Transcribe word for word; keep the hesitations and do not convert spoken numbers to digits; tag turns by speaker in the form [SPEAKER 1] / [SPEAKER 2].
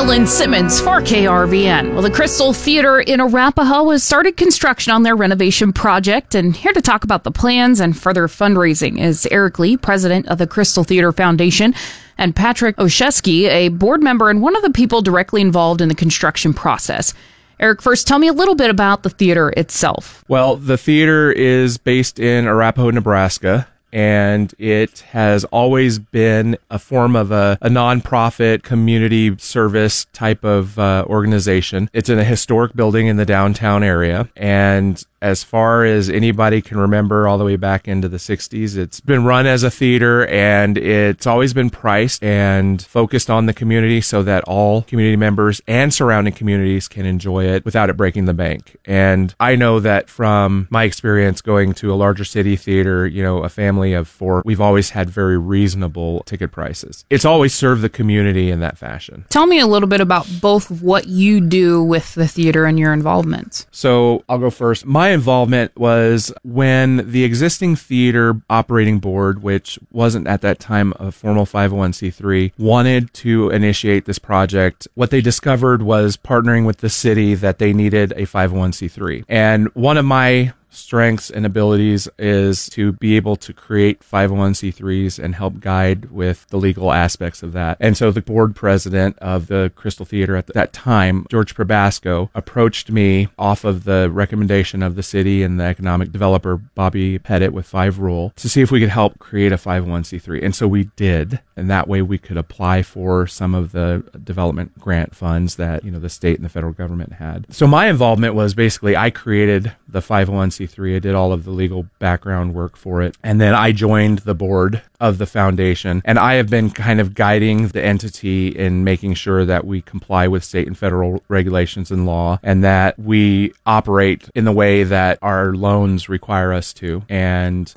[SPEAKER 1] Lynn Simmons for K R V N. Well, the Crystal Theater in Arapahoe has started construction on their renovation project, and here to talk about the plans and further fundraising is Eric Lee, president of the Crystal Theater Foundation, and Patrick Oshesky, a board member and one of the people directly involved in the construction process. Eric, first tell me a little bit about the theater itself.
[SPEAKER 2] Well, the theater is based in Arapahoe, Nebraska, and it has always been a form of a, a nonprofit community service type of uh, organization. It's in a historic building in the downtown area, and as far as anybody can remember, all the way back into the sixties, it's been run as a theater, and it's always been priced and focused on the community so that all community members and surrounding communities can enjoy it without it breaking the bank. And I know that from my experience going to a larger city theater, you know, a family of four, we've always had very reasonable ticket prices. It's always served the community in that fashion.
[SPEAKER 1] Tell me a little bit about both what you do with the theater and your involvements.
[SPEAKER 2] So I'll go first. My involvement was when the existing theater operating board, which wasn't at that time a formal five oh one c three, wanted to initiate this project. What they discovered was partnering with the city that they needed a five oh one c three. And one of my strengths and abilities is to be able to create five oh one c threes and help guide with the legal aspects of that. And so the board president of the Crystal Theater at that time, George Probasco, approached me off of the recommendation of the city and the economic developer, Bobby Pettit with Five Rule, to see if we could help create a five oh one c three. And so we did. And that way we could apply for some of the development grant funds that, you know, the state and the federal government had. So my involvement was basically I created the five oh one c three. I did all of the legal background work for it. And then I joined the board of the foundation. And I have been kind of guiding the entity in making sure that we comply with state and federal regulations and law, and that we operate in the way that our loans require us to. And